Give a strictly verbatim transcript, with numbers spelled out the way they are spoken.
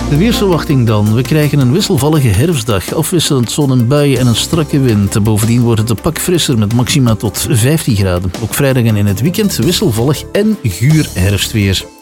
De weersverwachting dan. We krijgen een wisselvallige herfstdag, afwisselend zon en buien en een strakke wind. Bovendien wordt het een pak frisser met maxima tot vijftien graden. Ook vrijdag en in het weekend wisselvallig en guur herfstweer.